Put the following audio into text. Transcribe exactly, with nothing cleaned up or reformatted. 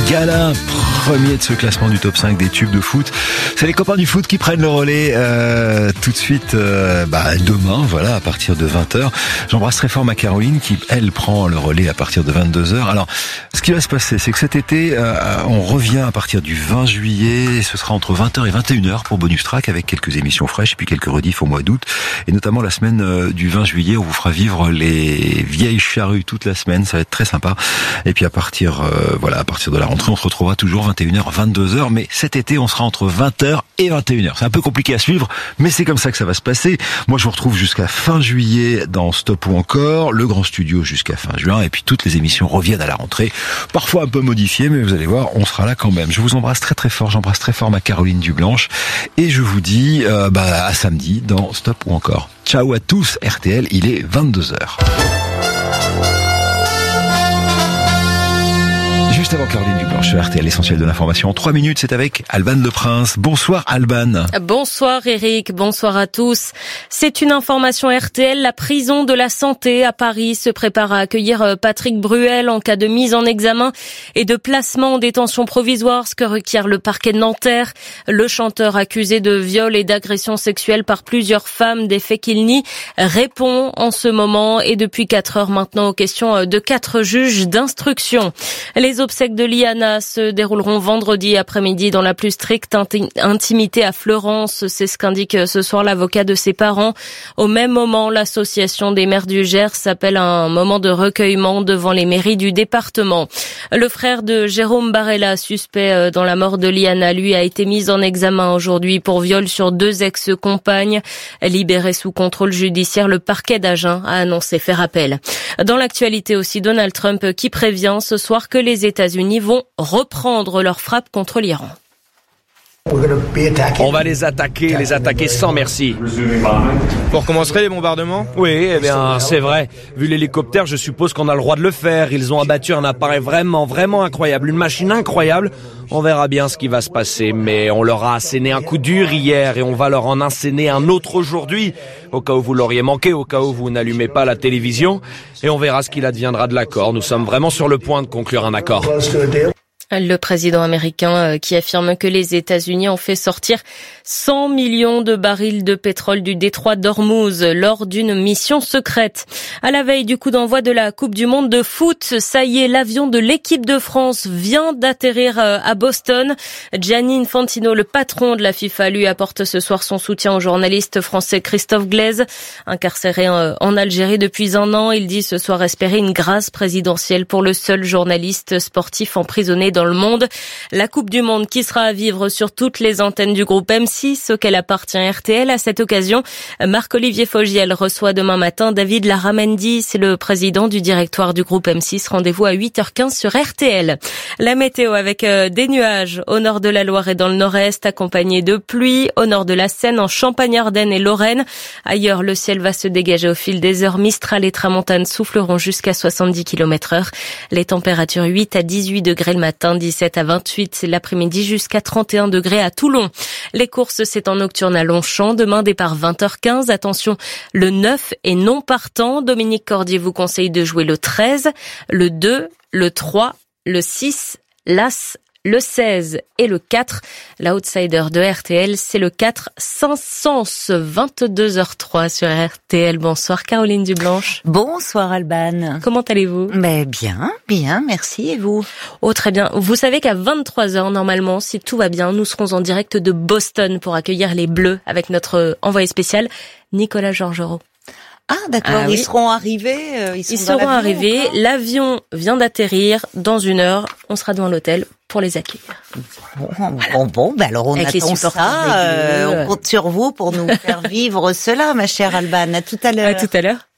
Gala, premier de ce classement du top cinq des tubes de foot. C'est les copains du foot qui prennent le relais euh, tout de suite euh, bah, demain, voilà, à partir de vingt heures. J'embrasse très fort ma Caroline qui, elle, prend le relais à partir de vingt-deux heures. Alors, ce qui va se passer, c'est que cet été, euh, on revient à partir du vingt juillet. Ce sera entre vingt heures et vingt et une heures pour Bonus Track avec quelques émissions fraîches et puis quelques rediffs au mois d'août. Et notamment la semaine euh, du vingt juillet, on vous fera vivre les vieilles charrues toute la semaine. Ça va être très sympa. Et puis à partir, euh, voilà, à partir de la rentrée, on se retrouvera toujours vingt et une heures, vingt-deux heures. Mais cet été, on sera entre vingt heures et vingt et une heures. C'est un peu compliqué à suivre, mais c'est comme ça que ça va se passer. Moi, je vous retrouve jusqu'à fin juillet dans Stop ou encore, le grand studio jusqu'à fin juin. Et puis toutes les émissions reviennent à la rentrée. Parfois un peu modifiées, mais vous allez voir, on sera là quand même. Je vous embrasse très très fort. J'embrasse très fort ma Caroline Dublanche. Et je vous dis euh, bah, à samedi dans Stop ou encore. Ciao à tous, R T L, il est vingt-deux heures. Juste avant Caroline Dublanche, R T L, l'essentiel de l'information en trois minutes, c'est avec Alban Le Prince. Bonsoir Alban. Bonsoir Eric, bonsoir à tous. C'est une information R T L, la prison de la santé à Paris se prépare à accueillir Patrick Bruel en cas de mise en examen et de placement en détention provisoire, ce que requiert le parquet de Nanterre. Le chanteur accusé de viol et d'agression sexuelle par plusieurs femmes, des faits qu'il nie, répond en ce moment et depuis quatre heures maintenant aux questions de quatre juges d'instruction. Les obsèques de Liana se dérouleront vendredi après-midi dans la plus stricte intimité à Fleurance. C'est ce qu'indique ce soir l'avocat de ses parents. Au même moment, l'association des maires du Gers appelle à un moment de recueillement devant les mairies du département. Le frère de Jérôme Barella, suspect dans la mort de Liana, lui a été mis en examen aujourd'hui pour viol sur deux ex-compagnes. Libéré sous contrôle judiciaire, le parquet d'Agen a annoncé faire appel. Dans l'actualité aussi, Donald Trump qui prévient ce soir que les États-Unis vont reprendre leur frappe contre l'Iran. On va les attaquer, les attaquer sans merci. Pour commencer les bombardements ? Oui, eh bien, c'est vrai. Vu l'hélicoptère, je suppose qu'on a le droit de le faire. Ils ont abattu un appareil vraiment, vraiment incroyable. Une machine incroyable. On verra bien ce qui va se passer. Mais on leur a asséné un coup dur hier et on va leur en asséner un autre aujourd'hui. Au cas où vous l'auriez manqué, au cas où vous n'allumez pas la télévision. Et on verra ce qu'il adviendra de l'accord. Nous sommes vraiment sur le point de conclure un accord. Le président américain qui affirme que les États-Unis ont fait sortir cent millions de barils de pétrole du détroit d'Ormuz lors d'une mission secrète. À la veille du coup d'envoi de la Coupe du Monde de foot, ça y est, l'avion de l'équipe de France vient d'atterrir à Boston. Gianni Infantino, le patron de la FIFA, lui apporte ce soir son soutien au journaliste français Christophe Glaise. Incarcéré en Algérie depuis un an, il dit ce soir espérer une grâce présidentielle pour le seul journaliste sportif emprisonné dans dans le monde. La Coupe du Monde qui sera à vivre sur toutes les antennes du groupe M six auquel appartient R T L. À cette occasion, Marc-Olivier Fogiel reçoit demain matin David Larramendi, c'est le président du directoire du groupe M six. Rendez-vous à huit heures quinze sur R T L. La météo avec des nuages au nord de la Loire et dans le nord-est, accompagnés de pluie au nord de la Seine, en Champagne-Ardenne et Lorraine. Ailleurs, le ciel va se dégager au fil des heures. Mistral et tramontane souffleront jusqu'à soixante-dix kilomètres heure. Les températures huit à dix-huit degrés le matin, dix-sept à vingt-huit l'après-midi, jusqu'à trente et un degrés à Toulon. Les courses, c'est en nocturne à Longchamp. Demain, départ vingt heures quinze. Attention, le neuf est non partant. Dominique Cordier vous conseille de jouer le treize, le deux, le trois, le six, l'As, le seize et le quatre. L'outsider de R T L, c'est le quatre, Saint-Saëns, vingt-deux heures trois sur R T L. Bonsoir Caroline Dublanche. Bonsoir Alban. Comment allez-vous ? Mais bien, bien, merci. Et vous ? Oh, très bien. Vous savez qu'à vingt-trois heures, normalement, si tout va bien, nous serons en direct de Boston pour accueillir les Bleus avec notre envoyé spécial, Nicolas Georgerot. Ah d'accord, ah, ils oui. seront arrivés. Euh, ils, ils seront arrivés. Encore. L'avion vient d'atterrir dans une heure. On sera devant l'hôtel pour les accueillir. Bon, voilà. bon, bon ben alors on Avec attend ça. Euh, on compte sur vous pour nous faire vivre cela, ma chère Alban. À tout à l'heure. À tout à l'heure.